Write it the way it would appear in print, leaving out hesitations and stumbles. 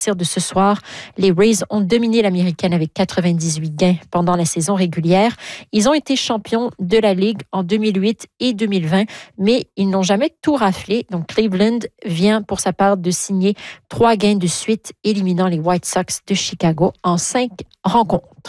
De ce soir, les Rays ont dominé l'Américaine avec 98 gains pendant la saison régulière. Ils ont été champions de la Ligue en 2008 et 2020, mais ils n'ont jamais tout raflé. Donc, Cleveland vient pour sa part de signer 3 gains de suite, éliminant les White Sox de Chicago en 5 rencontres.